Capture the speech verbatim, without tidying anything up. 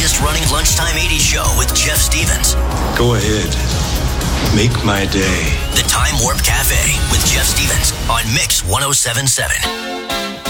longest-running lunchtime eighties show with Jeff Stevens. Go ahead. Make my day. The Time Warp Cafe with Jeff Stevens on Mix one oh seven point seven.